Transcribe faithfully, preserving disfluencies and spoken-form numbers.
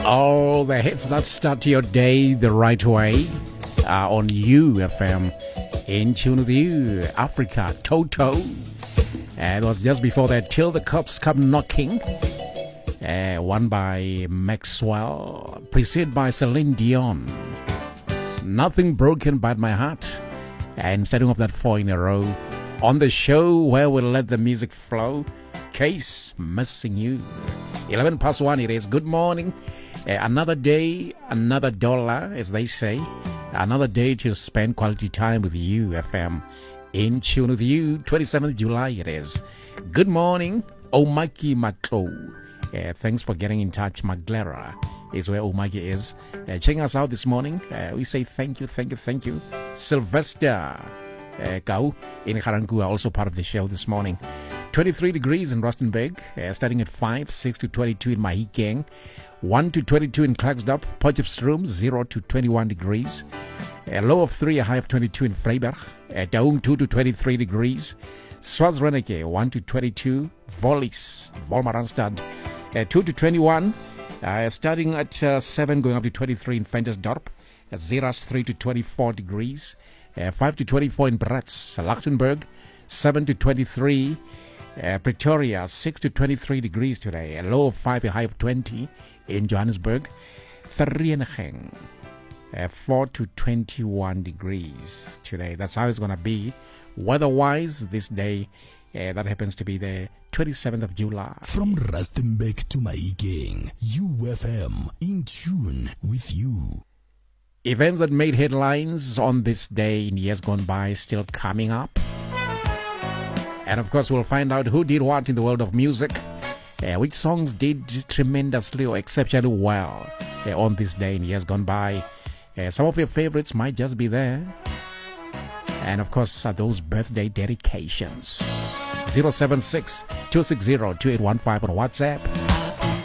All the hits that start your day the right way are on U F M. In tune with you, Africa, Toto. And it was just before that, Till the Cops Come Knocking. Uh, one by Maxwell, preceded by Celine Dion. Nothing Broken But My Heart. And setting up that four in a row on the show where we'll let the music flow. Case Missing You. eleven past one it is. Good morning. Uh, another day, another dollar, as they say. Another day to spend quality time with you, F M. In tune with you, twenty-seventh of July it is. Good morning, Omaki Maklo. Uh, thanks for getting in touch. Maglera is where Omaki is. Uh, checking us out this morning. Uh, we say thank you, thank you, thank you. Sylvester uh, Kau in Karankua, also part of the show this morning. twenty-three degrees in Rustenburg, uh, starting at five, six to twenty-two in Mahikeng, one to twenty-two in Klerksdorp, Potchefstroom, zero to twenty-one degrees, a low of three, a high of twenty-two in Vryburg, uh, Daung, two to twenty-three degrees, Swazreneke, one to twenty-two, Vollis, Volmaranstad, uh, two to twenty-one, uh, starting at uh, seven, going up to twenty-three in Ventersdorp, uh, Zeeras, three to twenty-four degrees, uh, five to twenty-four in Bratz, Lichtenburg, seven to twenty-three, Uh, Pretoria, six to twenty-three degrees today. A low of five, a high of twenty in Johannesburg. Vereeniging, uh, four to twenty-one degrees today. That's how it's going to be weather-wise this day. Uh, that happens to be the twenty-seventh of July. From Rustenburg to Mahikeng, U F M, in tune with you. Events that made headlines on this day in years gone by still coming up. And of course, we'll find out who did what in the world of music, uh, which songs did tremendously or exceptionally well uh, on this day in years gone by. Uh, some of your favorites might just be there. And of course, uh, those birthday dedications. zero seven six, two six zero, two eight one five on WhatsApp.